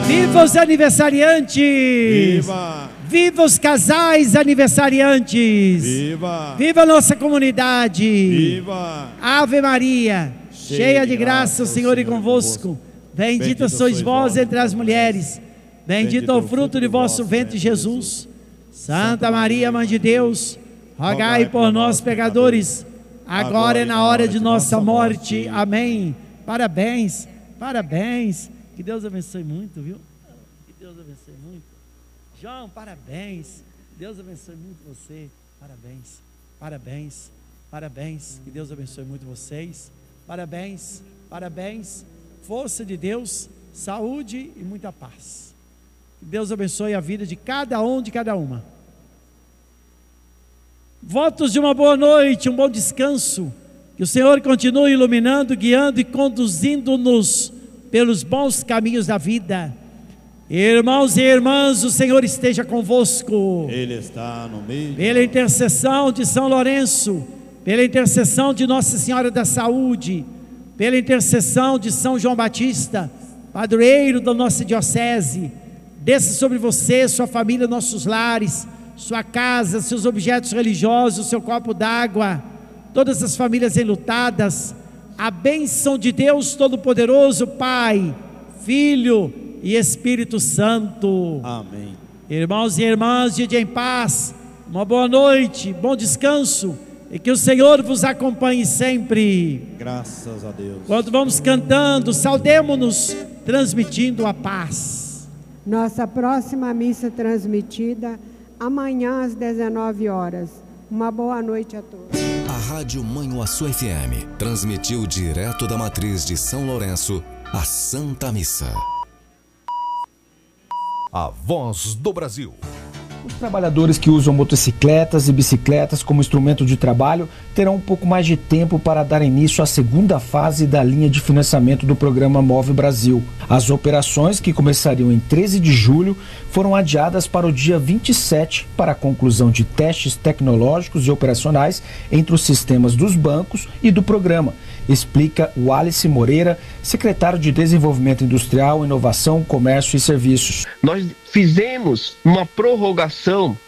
Viva os aniversariantes! Viva! Viva os casais aniversariantes! Viva! Viva a nossa comunidade! Viva! Ave Maria, cheia de graça, o Senhor é convosco. Bendita sois vós entre as mulheres. Bendito é o fruto de vosso ventre, Jesus. Santa Maria, Mãe de Deus, rogai por nós, pecadores, agora e na hora de nossa morte. Amém. Parabéns, parabéns. Que Deus abençoe muito, viu? Que Deus abençoe muito. João, parabéns. Deus abençoe muito você. Parabéns, parabéns, parabéns. Que Deus abençoe muito vocês. Parabéns, parabéns. Força de Deus, saúde e muita paz. Que Deus abençoe a vida de cada um, de cada uma. Votos de uma boa noite, um bom descanso. Que o Senhor continue iluminando, guiando e conduzindo-nos pelos bons caminhos da vida. Irmãos e irmãs, o Senhor esteja convosco. Ele está no meio. Pela intercessão de São Lourenço, pela intercessão de Nossa Senhora da Saúde, pela intercessão de São João Batista, padroeiro da nossa diocese, desça sobre você, sua família, nossos lares, sua casa, seus objetos religiosos, seu copo d'água, todas as famílias enlutadas, a bênção de Deus Todo-Poderoso, Pai, Filho e Espírito Santo. Amém. Irmãos e irmãs, dia em paz, uma boa noite, bom descanso, e que o Senhor vos acompanhe sempre. Graças a Deus. Quando vamos cantando, saudemo-nos, transmitindo a paz. Nossa próxima missa transmitida amanhã às 19 horas. Uma boa noite a todos. A Rádio Manhuaçu FM transmitiu direto da matriz de São Lourenço a Santa Missa. A Voz do Brasil. Os trabalhadores que usam motocicletas e bicicletas como instrumento de trabalho terão um pouco mais de tempo para dar início à segunda fase da linha de financiamento do programa Move Brasil. As operações, que começariam em 13 de julho, foram adiadas para o dia 27 para a conclusão de testes tecnológicos e operacionais entre os sistemas dos bancos e do programa, explica Wallace Moreira, secretário de Desenvolvimento Industrial, Inovação, Comércio e Serviços. Nós fizemos uma prorrogação